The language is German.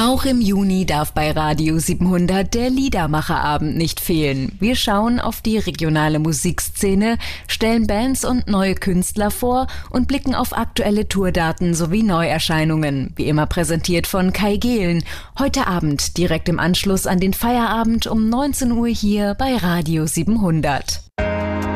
Auch im Juni darf bei Radio 700 der Liedermacherabend nicht fehlen. Wir schauen auf die regionale Musikszene, stellen Bands und neue Künstler vor und blicken auf aktuelle Tourdaten sowie Neuerscheinungen. Wie immer präsentiert von Kai Gehlen. Heute Abend direkt im Anschluss an den Feierabend um 19 Uhr hier bei Radio 700.